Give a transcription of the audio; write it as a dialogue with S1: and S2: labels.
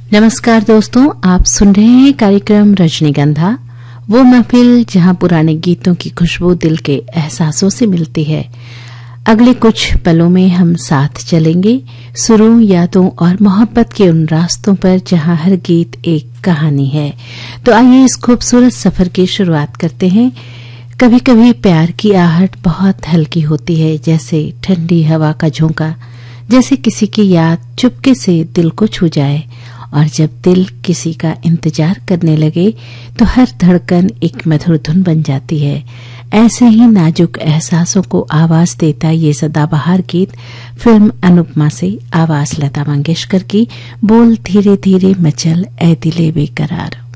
S1: नमस्कार दोस्तों, आप सुन रहे हैं कार्यक्रम रजनीगंधा, वो महफिल जहां पुराने गीतों की खुशबू दिल के एहसासों से मिलती है। अगले कुछ पलों में हम साथ चलेंगे सुरों, यादों और मोहब्बत के उन रास्तों पर जहां हर गीत एक कहानी है। तो आइए इस खूबसूरत सफर की शुरुआत करते हैं। कभी कभी प्यार की आहट बहुत हल्की होती है, जैसे ठंडी हवा का झोंका, जैसे किसी की याद चुपके से दिल को छू जाए। और जब दिल किसी का इंतजार करने लगे तो हर धड़कन एक मधुर धुन बन जाती है। ऐसे ही नाजुक एहसासों को आवाज देता ये सदाबहार गीत फिल्म अनुपमा से। आवाज लता मंगेशकर की, बोल धीरे धीरे मचल ए दिले बेकरार।